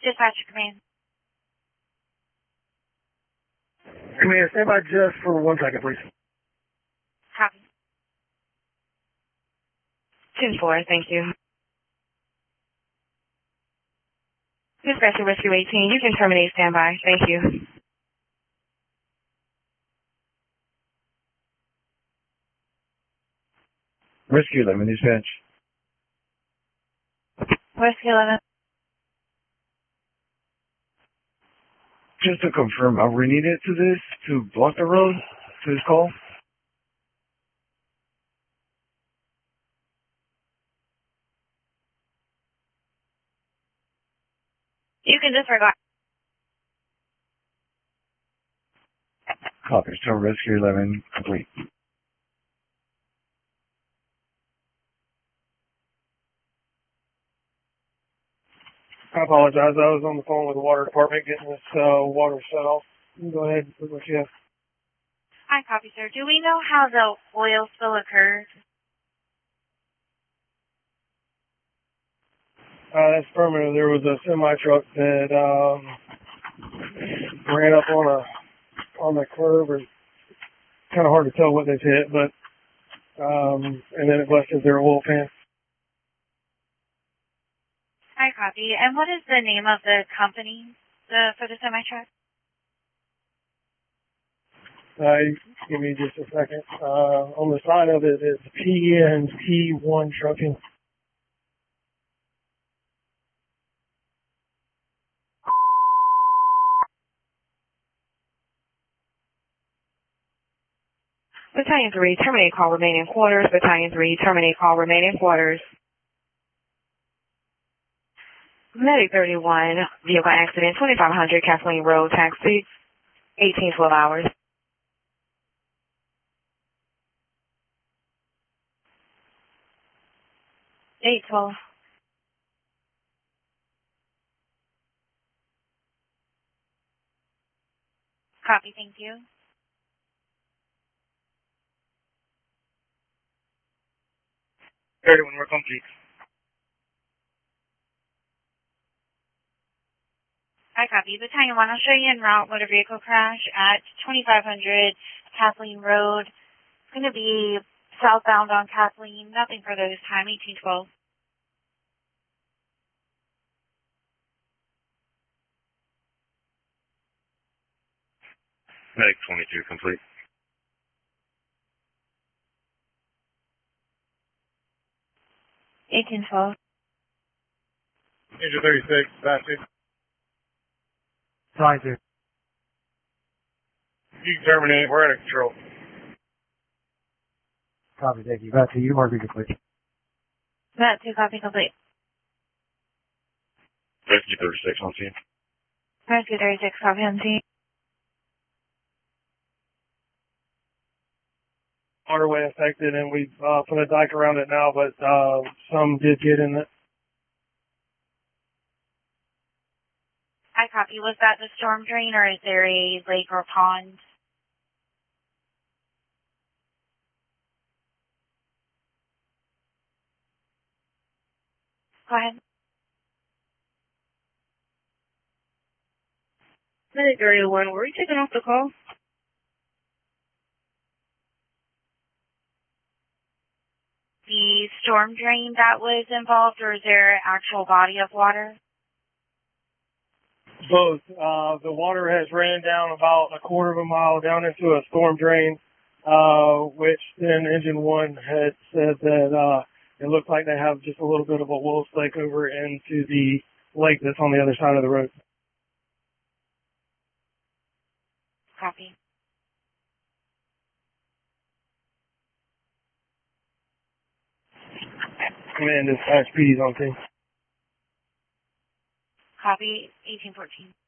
Dispatch command. Command, stand by just for 1 second, please. Copy. 10-4, thank you. Dispatcher Rescue 18, you can terminate standby. Thank you. Rescue 11, dispatch. Rescue 11. Just to confirm, are we needed to block the road to this call? You can disregard. Copy. So Rescue 11 complete. I apologize. I was on the phone with the water department getting this water shut off. You can go ahead and put what you have. Hi, copy, sir. Do we know how the oil spill occurred? That's permanent. There was a semi truck that ran up on the curb, and kind of hard to tell what they've hit, but and then it busted their oil pan. Hi, copy. And what is the name of the company for the semi-truck? Give me just a second. On the side of it, it's PNT1 Trucking. Battalion 3, terminate call, remain in quarters. Battalion 3, terminate call, remain in quarters. Medic 31, vehicle accident, 2500 Kathleen Road, taxi, 1812 hours. Eight 12. Copy, thank you. When we're complete. Hi, copy. Battalion 1, I'll show you en route motor vehicle crash at 2500 Kathleen Road. It's going to be southbound on Kathleen. Nothing further this time, 1812. Medic 22 complete. 1812. Ninja 36, Bastard. Roger. You can terminate. We're out of control. Copy, thank you. Back to you, Mark, complete. That 2, copy complete. Rescue 36 on scene. Rescue 36, copy on scene. Waterway affected, and we've put a dike around it now, but some did get in it. Hi, copy. Was that the storm drain, or is there a lake or pond? Go ahead. Medic 31, were you taking off the call? The storm drain that was involved, or is there an actual body of water? Both. The water has ran down about a quarter of a mile down into a storm drain, which then Engine 1 had said that it looked like they have just a little bit of a wool flake over into the lake that's on the other side of the road. Copy. Command dispatch, PD's on scene. Copy, 1814.